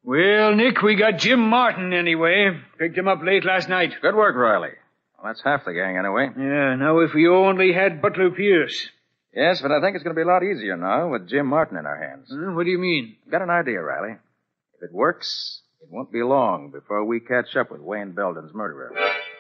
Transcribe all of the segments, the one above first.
Well, Nick, we got Jim Martin anyway. Picked him up late last night. Good work, Riley. Well, that's half the gang anyway. Yeah, now if we only had Butler Pierce. Yes, but I think it's going to be a lot easier now with Jim Martin in our hands. What do you mean? Got an idea, Riley. If it works, it won't be long before we catch up with Wayne Belden's murderer.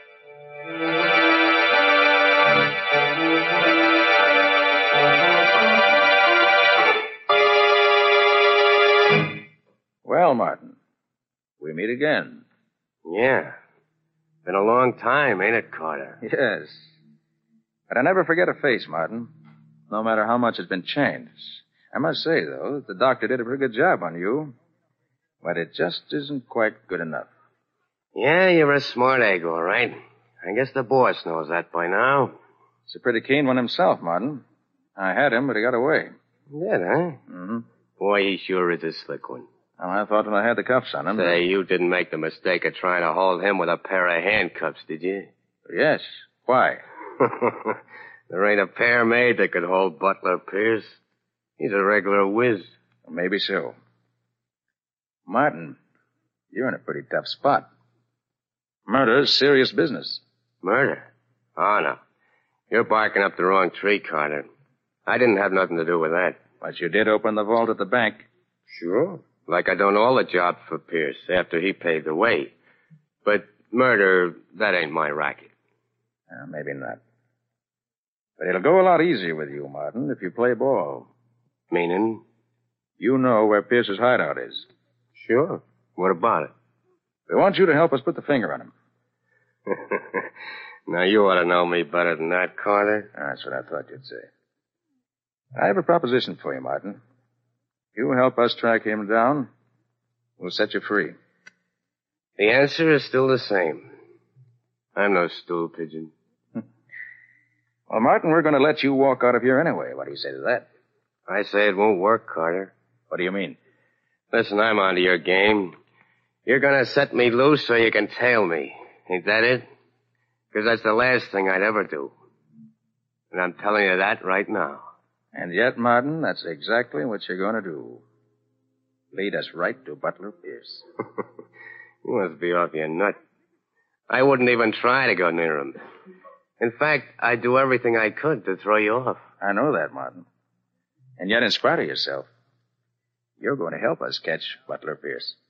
Well, Martin, we meet again. Yeah. Been a long time, ain't it, Carter? Yes. But I never forget a face, Martin, no matter how much has been changed. I must say, though, that the doctor did a pretty good job on you, but it just isn't quite good enough. Yeah, you're a smart egg, all right. I guess the boss knows that by now. He's a pretty keen one himself, Martin. I had him, but he got away. Did, huh? Mm-hmm. Boy, he sure is a slick one. Well, I thought when I had the cuffs on him... Say, you didn't make the mistake of trying to hold him with a pair of handcuffs, did you? Yes. Why? There ain't a pair made that could hold Butler Pierce. He's a regular whiz. Maybe so. Martin, you're in a pretty tough spot. Murder's serious business. Murder? Oh, no. You're barking up the wrong tree, Carter. I didn't have nothing to do with that. But you did open the vault at the bank. Sure. Like I done all the jobs for Pierce after he paved the way. But murder, that ain't my racket. Maybe not. But it'll go a lot easier with you, Martin, if you play ball. Meaning? You know where Pierce's hideout is. Sure. What about it? We want you to help us put the finger on him. Now, you ought to know me better than that, Carter. That's what I thought you'd say. I have a proposition for you, Martin. If you help us track him down, we'll set you free. The answer is still the same. I'm no stool pigeon. Well, Martin, we're going to let you walk out of here anyway. What do you say to that? I say it won't work, Carter. What do you mean? Listen, I'm onto your game. You're going to set me loose so you can tail me. Ain't that it? Because that's the last thing I'd ever do. And I'm telling you that right now. And yet, Martin, that's exactly what you're going to do. Lead us right to Butler Pierce. You must be off your nut. I wouldn't even try to go near him. In fact, I'd do everything I could to throw you off. I know that, Martin. And yet, in spite of yourself, you're going to help us catch Butler Pierce.